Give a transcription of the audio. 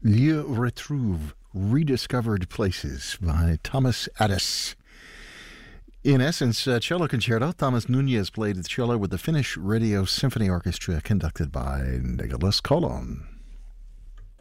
Lieu Retrouve, Rediscovered Places by Thomas Addis. In essence, a cello concerto. Thomas Nunez played the cello with the Finnish Radio Symphony Orchestra, conducted by Nicholas Kolon.